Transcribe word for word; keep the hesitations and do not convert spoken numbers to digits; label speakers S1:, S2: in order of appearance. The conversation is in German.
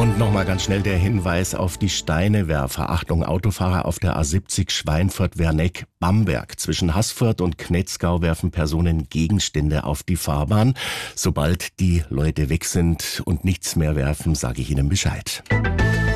S1: Und nochmal ganz schnell der Hinweis auf die Steinewerfer. Achtung, Autofahrer auf der A siebzig Schweinfurt-Werneck-Bamberg. Zwischen Haßfurt und Knetzgau werfen Personen Gegenstände auf die Fahrbahn. Sobald die Leute weg sind und nichts mehr werfen, sage ich Ihnen Bescheid.